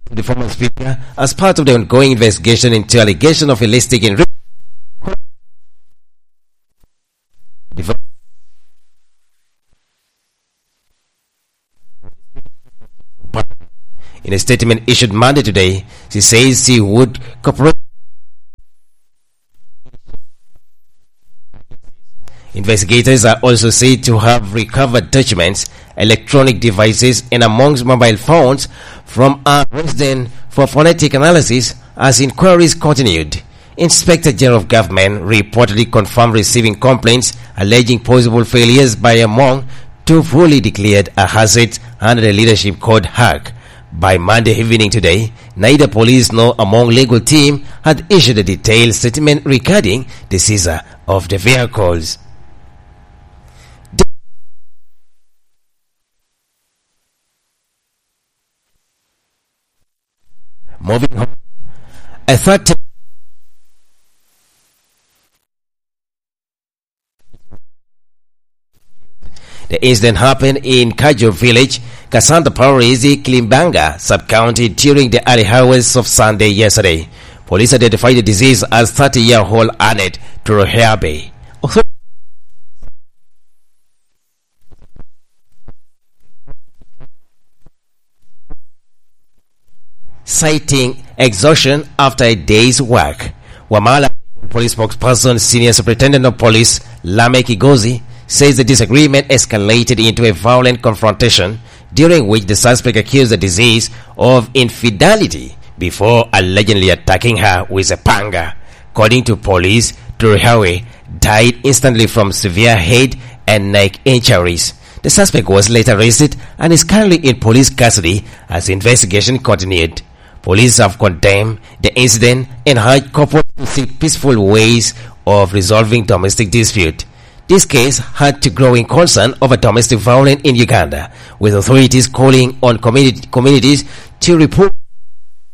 the former speaker as part of the ongoing investigation into allegation of illicit enrichment. In a statement issued Monday today, she says she would cooperate. Investigators are also said to have recovered documents, electronic devices, and amongst mobile phones from a resident for forensic analysis as inquiries continued. Inspector General of Government reportedly confirmed receiving complaints alleging possible failures by among two fully declared assets under the leadership code HAC. By Monday evening today, neither police nor among legal team had issued a detailed statement regarding the seizure of the vehicles. Moving on, a third The incident happened in Kajo village, Kasanda Parisi, Klimbanga, sub-county during the early hours of Sunday yesterday. Police identified the disease as 30-year-old Annette Turoheabe. Citing exhaustion after a day's work. Wamala Police spokesperson, Senior Superintendent of Police, Lamek Igozi, says the disagreement escalated into a violent confrontation during which the suspect accused the deceased of infidelity before allegedly attacking her with a panga. According to police, Turoheabe died instantly from severe head and neck injuries. The suspect was later arrested and is currently in police custody as the investigation continued. Police have condemned the incident and urged couples to seek peaceful ways of resolving domestic dispute. This case had to growing concern over domestic violence in Uganda, with authorities calling on communities to report